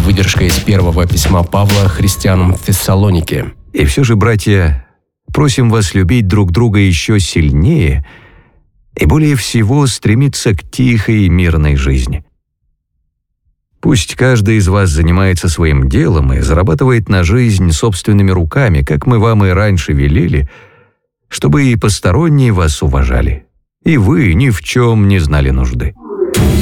Выдержка из первого письма Павла христианам в Фессалонике. «И все же, братья, просим вас любить друг друга еще сильнее и более всего стремиться к тихой и мирной жизни. Пусть каждый из вас занимается своим делом и зарабатывает на жизнь собственными руками, как мы вам и раньше велели, чтобы и посторонние вас уважали, и вы ни в чем не знали нужды».